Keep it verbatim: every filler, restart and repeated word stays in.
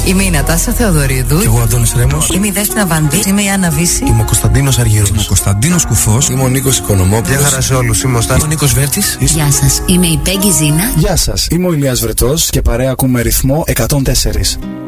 Είμαι η Νατάσα Θεοδωρίδου. Και εγώ ο Αντώνης Ρέμος. Είμαι η Δέσποινα Βανδύ. Είμαι η Άννα Βύση. Είμαι ο Κωνσταντίνος Αργύρος. Είμαι ο Κωνσταντίνος Κουφός. Είμαι ο Νίκος Οικονομόπουλος. Γεια χαρά σε όλους. Είμαι ο Στάθης. Είμαι ο Νίκος Βέρτης. Γεια σας. Είμαι η Πέγγι Ζήνα. Γεια σας. Είμαι ο Ηλίας Βρετός και παρέα ακούμε ρυθμό εκατόν τέσσερα.